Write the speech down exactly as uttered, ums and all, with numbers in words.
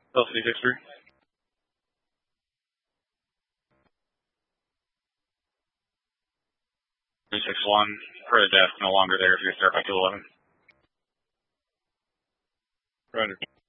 L C six three. three six one, for the desk, no longer there if you start by two eleven. Roger.